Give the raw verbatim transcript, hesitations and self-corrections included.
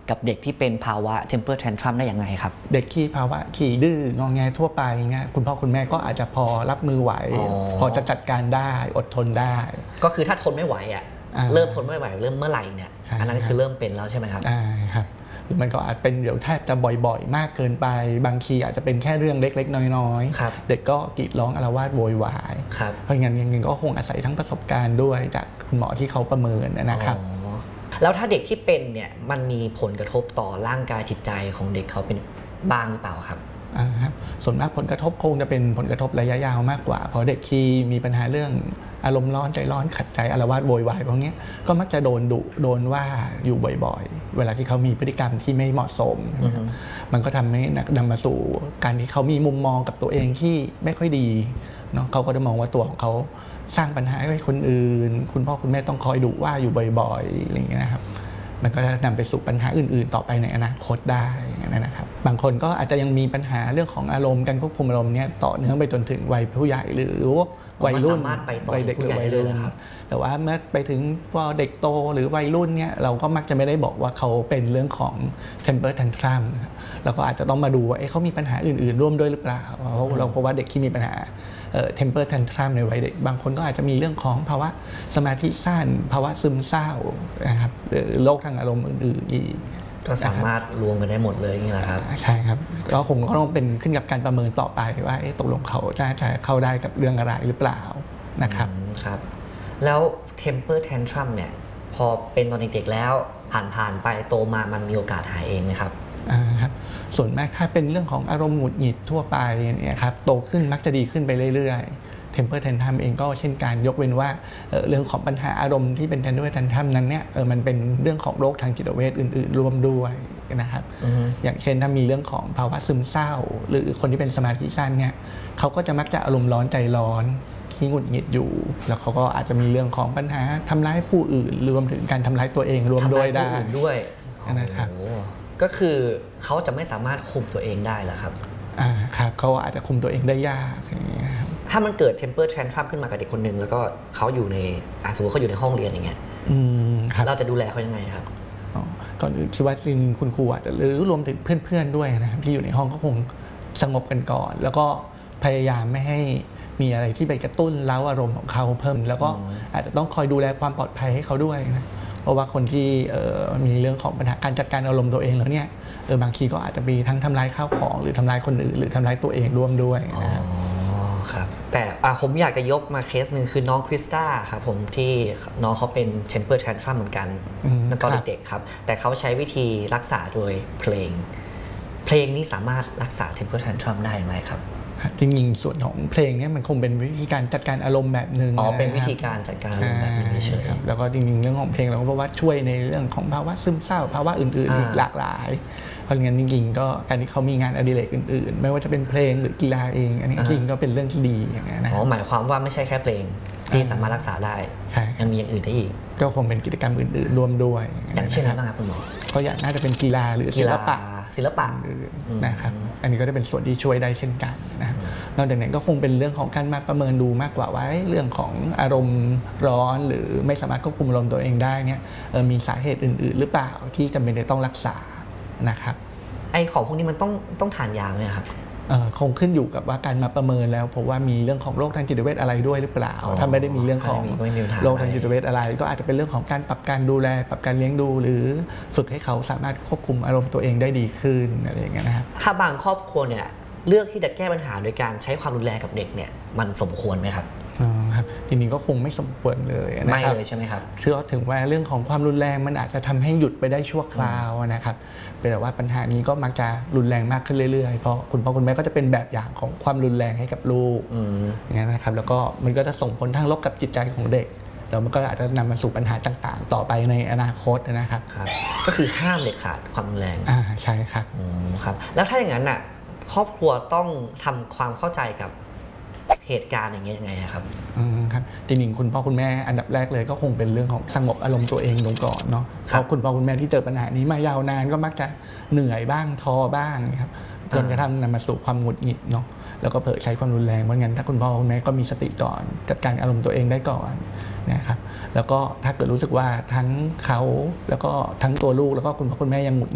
กับเด็กที่เป็นภาวะ temper tantrum ได้อย่างไรครับเด็กที่ภาวะขี้ดื้องอแงทั่วไปเงี้ยคุณพ่อคุณแม่ก็อาจจะพอรับมือไหวพอจะจัดการได้อดทนได้ก็คือถ้าทนไม่ไหวอ่ะเริ่มทนไม่ไหวเริ่มเมื่อไหร่เนี่ยอันนั้นคือเริ่มเป็นแล้วใช่ไหมครับใช่ครับหรือมันก็อาจเป็นเดี๋ยวแทบจะบ่อยๆมากเกินไปบางทีอาจจะเป็นแค่เรื่องเล็กๆน้อยๆเด็กก็กรีดร้องอาละวาดโวยวายเพราะงั้นยังก็คงอาศัยทั้งประสบการณ์ด้วยจากคุณหมอที่เขาประเมินนะครับแล้วถ้าเด็กที่เป็นเนี่ยมันมีผลกระทบต่อร่างกายจิตใจของเด็กเขาเป็นบ้างหรือเปล่าครับส่วนมากผลกระทบคงจะเป็นผลกระทบระยะยาวมากกว่าเพราะเด็กที่มีปัญหาเรื่องอารมณ์ร้อนใจร้อนขัดใจอาละวาดโวยวายพวกนี้ก็มักจะโดนดุโดนว่าอยู่บ่อยๆเวลาที่เขามีพฤติกรรมที่ไม่เหมาะสมมันก็ทำให้นำมาสู่การที่เขามีมุมมองกับตัวเองที่ไม่ค่อยดีเนาะเขาก็จะมองว่าตัวของเขาสร้างปัญหาให้คนอื่นคุณพ่อคุณแม่ต้องคอยดุว่าอยู่บ่อยๆอะไรอย่างเงี้ยนะครับมันก็จะนำไปสู่ปัญหาอื่นๆต่อไปในอนาคตได้นะครับบางคนก็อาจจะยังมีปัญหาเรื่องของอารมณ์การควบคุมอารมณ์เนี่ยต่อเนื่องไปจนถึงวัยผู้ใหญ่หรือวัยรุ่นวัยเด็กหรือวัยรุ่นครับแต่ว่าเมื่อไปถึงพอเด็กโตหรือวัยรุ่นเนี่ยเราก็มักจะไม่ได้บอกว่าเขาเป็นเรื่องของ temper tantrum เราก็อาจจะต้องมาดูว่าเขามีปัญหาอื่นๆร่วมด้วยหรือเปล่าเพราะเราพบว่าเด็กที่มีปัญหาtemper tantrum ในวัยเด็กบางคนก็อาจจะมีเรื่องของภาวะสมาธิสั้นภาวะซึมเศร้านะครับหรือโรคทางอารมณ์อื่นๆอีกก็สามารถรวมกันได้หมดเลยนี่แหละครับใช่ครับก็คงก็ต้องเป็นขึ้นกับการประเมินต่อไปว่าตกลงเขาจะจะเข้าได้กับเรื่องอะไรหรือเปล่านะครับครับแล้ว temper tantrum เนี่ยพอเป็นตอนเด็กๆแล้วผ่านๆไปโตมามันมีโอกาสหายเองไหมครับอ่าครับส่วนมากถ้าเป็นเรื่องของอารมณ์หงุดหงิดทั่วไปเนี่ยครับโตขึ้นมักจะดีขึ้นไปเรื่อยๆ temper tantrum เองก็เช่นการยกเว้นว่า เ, เรื่องของปัญหาอารมณ์ที่เป็น temper tantrum นั้นเนี่ยเออมันเป็นเรื่องของโรคทางจิตเวชอื่นๆรวมด้วยนะครับ uh-huh. อย่างเช่นถ้ามีเรื่องของภาวะซึมเศร้าหรือคนที่เป็นสมาธิสั้นเนี่ยเขาก็จะมักจะอารมณ์ร้อนใจร้อนขี้หงุดหงิดอยู่แล้วเขาก็อาจจะมีเรื่องของปัญหาทำร้ายผู้อื่นรวมถึงการทำร้ายตัวเองรวมด้วยได้ด้วยนะครับก็คือเขาจะไม่สามารถคุมตัวเองได้หรอครับอ่าครับเขาอาจจะคุมตัวเองได้ยากอย่างเงี้ยถ้ามันเกิด temper tantrum ขึ้นมากับเด็กคนหนึ่งแล้วก็เขาอยู่ในอาสมมติเขาอยู่ในห้องเรียนอย่างเงี้ยเราจะดูแลเขายังไงครับก่อนอื่นคิดว่าจริงคุณครูอาจจะหรือรวมถึงเพื่อนๆด้วยนะครับที่อยู่ในห้องก็คงสงบกันก่อนแล้วก็พยายามไม่ให้มีอะไรที่ไปกระตุ้นเร้าอารมณ์ของเขาเพิ่มแล้วก็อาจจะต้องคอยดูแลความปลอดภัยให้เขาด้วยนะเพราะว่าคนที่มีเรื่องของปัญหาการจัดการอารมณ์ตัวเองแล้วเนี่ยเออบางทีก็อาจจะมีทั้งทำลายข้าวของหรือทำลายคนอื่นหรือทำลายตัวเองร่วมด้วยนะครับครับแต่ผมอยากจะยกมาเคสหนึ่งคือน้องคริสตาครับผมที่น้องเขาเป็น temper tantrum เหมือนกันตอนเด็กๆครับแต่เขาใช้วิธีรักษาโดยเพลงเพลงนี้สามารถรักษา temper tantrum ได้อย่างไรครับจริงๆส่วนของเพลงเนี่ยมันคงเป็นวิธีการจัดการอารมณ์แบบหนึ่งอ๋อเป็นวิธีการจัดการอารมณ์แบบนึงเฉยๆแล้วก็จริงๆเรื่องของเพลงเราก็ว่าช่วยในเรื่องของภาวะซึมเศร้าภาวะอื่นๆอีกหลากหลายเพราะงั้นจริงๆก็การที่เขามีงานอดิเรกอื่นๆไม่ว่าจะเป็นเพลงหรือกีฬาเองอันนี้จริงก็เป็นเรื่องที่ดีอย่างนี้นะอ๋อหมายความว่าไม่ใช่แค่เพลงที่สามารถรักษาได้ยังมีอย่างอื่นได้อีกก็คงเป็นกิจกรรมอื่นๆร่วมด้วยอย่างเช่นอะไรบ้างครับคุณหมอก็อย่างน่าจะเป็นกีฬาหรือศิลปะศิลปะนะครับอันนี้ก็จะเป็นส่วนที่ช่วยได้เช่นกันนะนอกจากนั้นก็คงเป็นเรื่องของการมาประเมินดูมากกว่าว่าเรื่องของอารมณ์ร้อนหรือไม่สามารถควบคุมอารมณ์ตัวเองได้เนี่ยมีสาเหตุอื่นๆหรือเปล่าที่จำเป็นจะต้องรักษานะครับไอของพวกนี้มันต้องต้องทานยาไหมครับคงขึ้นอยู่กับว่าการมาประเมินแล้วเพราะว่ามีเรื่องของโรคทางจิตเวชอะไรด้วยหรือเปล่าถ้าไม่ได้มีเรื่องของโรคทางจิตเวชอะไรก็อาจจะเป็นเรื่องของการปรับการดูแลปรับการเลี้ยงดูหรือฝึกให้เขาสามารถควบคุมอารมณ์ตัวเองได้ดีขึ้นอะไรอย่างเงี้ยนะครับถ้าบางครอบครัวเนี่ยเลือกที่จะแก้ปัญหาโดยการใช้ความรุนแรงกับเด็กเนี่ยมันสมควรไหมครับอ๋อครับจริงๆก็คงไม่สมควรเลยนะครับไม่เลยใช่ไหมครับเชื่อถึงว่าเรื่องของความรุนแรงมันอาจจะทำให้หยุดไปได้ชั่วคราวนะครับแต่ว่าปัญหานี้ก็มักจะรุนแรงมากขึ้นเรื่อยๆเพราะคุณพ่อคุณแม่ก็จะเป็นแบบอย่างของความรุนแรงให้กับลูกอย่างนี้นะครับแล้วก็มันก็จะส่งผลทางลบกับจิตใจของเด็กแล้วมันก็อาจจะนำมาสู่ปัญหาต่างๆต่อไปในอนาคตนะครับก็คือห้ามเด็ดขาดความรุนแรงอ่าใช่ครับครับแล้วถ้าอย่างนั้นน่ะครอบครัวต้องทำความเข้าใจกับเหตุการณ์อย่างเงี้ยยังไงครับอืมครับจริงๆคุณพ่อคุณแม่อันดับแรกเลยก็คงเป็นเรื่องของสงบอารมณ์ตัวเองลงก่อนเนาะเพราะคุณพ่อคุณแม่ที่เจอปัญหานี้มายาวนานก็มักจะเหนื่อยบ้างท้อบ้างครับจนกระทั่งนำมาสู่ความหงุดหงิดเนาะแล้วก็เผลอใช้ความรุนแรงเพราะงั้นถ้าคุณพ่อคุณแม่ก็มีสติก่อนจัดการอารมณ์ตัวเองได้ก่อนนะครับแล้วก็ถ้าเกิดรู้สึกว่าทั้งเขาแล้วก็ทั้งตัวลูกแล้วก็คุณพ่อคุณแม่ยังหงุด